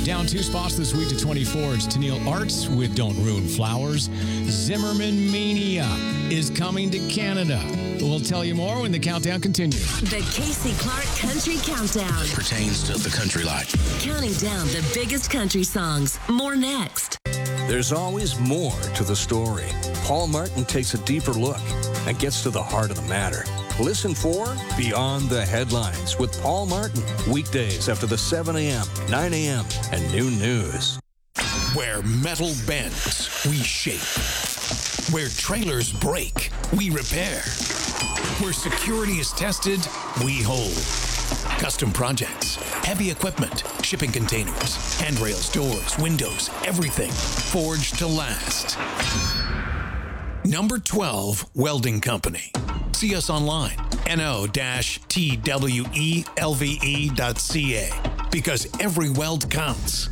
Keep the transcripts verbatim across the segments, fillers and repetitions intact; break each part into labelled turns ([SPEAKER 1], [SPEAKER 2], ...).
[SPEAKER 1] Down two spots this week to twenty-four. It's Tennille Arts with Don't Ruin Flowers. Zimmerman Mania is coming to Canada. We'll tell you more when the countdown continues.
[SPEAKER 2] The Casey Clark Country Countdown.
[SPEAKER 3] Pertains to the country life.
[SPEAKER 2] Counting down the biggest country songs. More next.
[SPEAKER 4] There's always more to the story. Paul Martin takes a deeper look and gets to the heart of the matter. Listen for Beyond the Headlines with Paul Martin. Weekdays after the seven a.m., nine a.m., and noon news.
[SPEAKER 3] Where metal bends, we shape. Where trailers break, we repair. Where security is tested, we hold. Custom projects, heavy equipment, shipping containers, handrails, doors, windows, everything forged to last. Number twelve Welding Company. See us online, N O T W E L V E dot C A, because every weld counts.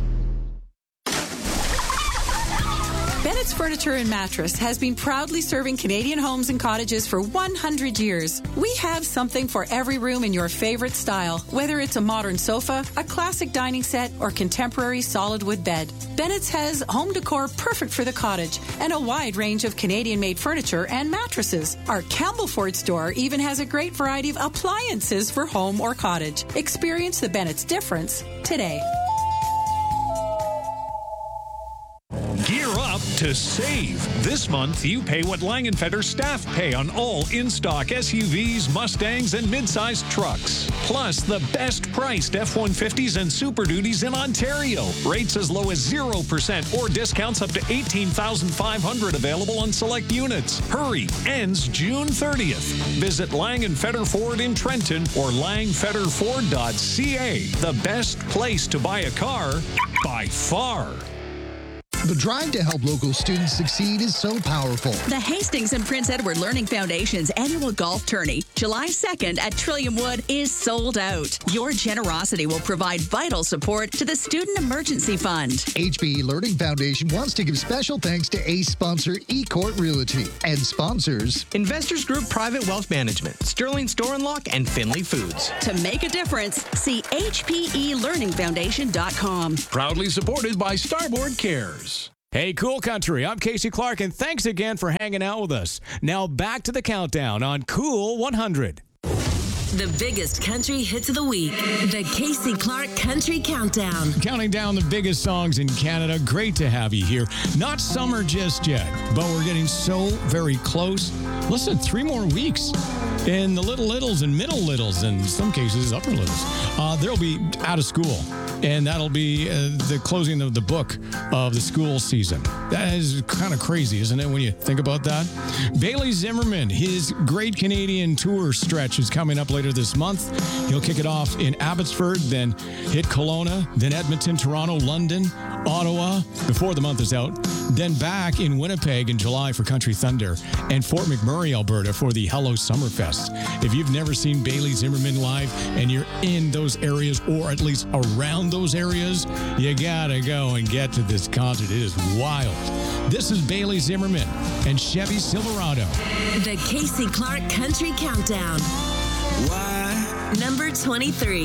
[SPEAKER 5] Bennett's Furniture and Mattress has been proudly serving Canadian homes and cottages for one hundred years. We have something for every room in your favorite style, whether it's a modern sofa, a classic dining set, or contemporary solid wood bed. Bennett's has home decor perfect for the cottage and a wide range of Canadian-made furniture and mattresses. Our Campbellford store even has a great variety of appliances for home or cottage. Experience the Bennett's difference today.
[SPEAKER 6] Gear up to save. This month, you pay what Langenfetter staff pay on all in-stock S U Vs, Mustangs, and mid-sized trucks. Plus, the best-priced F one fifties and Super Duties in Ontario. Rates as low as zero percent or discounts up to eighteen thousand five hundred dollars available on select units. Hurry, ends June thirtieth. Visit Langenfetter Ford in Trenton or langfetter ford dot c a. The best place to buy a car by far.
[SPEAKER 7] The drive to help local students succeed is so powerful.
[SPEAKER 8] The Hastings and Prince Edward Learning Foundation's annual golf tourney, July second at Trillium Wood, is sold out. Your generosity will provide vital support to the Student Emergency Fund.
[SPEAKER 7] H B E Learning Foundation wants to give special thanks to ACE sponsor eCourt Realty and sponsors
[SPEAKER 9] Investors Group Private Wealth Management, Sterling Store and Lock, and Finley Foods.
[SPEAKER 8] To make a difference, see H P E learning foundation dot com.
[SPEAKER 3] Proudly supported by Starboard Cares.
[SPEAKER 1] Hey, Cool Country, I'm Casey Clark, and thanks again for hanging out with us. Now back to the countdown on Cool one hundred.
[SPEAKER 2] The biggest country hits of the week. The Casey Clark Country Countdown.
[SPEAKER 1] Counting down the biggest songs in Canada. Great to have you here. Not summer just yet, but we're getting so very close. Listen, three more weeks. And the little littles and middle littles, and in some cases upper littles, uh, they'll be out of school. And that'll be uh, the closing of the book of the school season. That is kind of crazy, isn't it, when you think about that? Bailey Zimmerman, his Great Canadian Tour stretch is coming up later this month. He'll kick it off in Abbotsford, then hit Kelowna, then Edmonton, Toronto, London, Ottawa, before the month is out, then back in Winnipeg in July for Country Thunder, and Fort McMurray, Alberta for the Hello Summerfest. If you've never seen Bailey Zimmerman live and you're in those areas or at least around those areas, you gotta go and get to this concert. It is wild. This is Bailey Zimmerman and Chevy Silverado.
[SPEAKER 2] The Casey Clark Country Countdown. Why? Number twenty-three.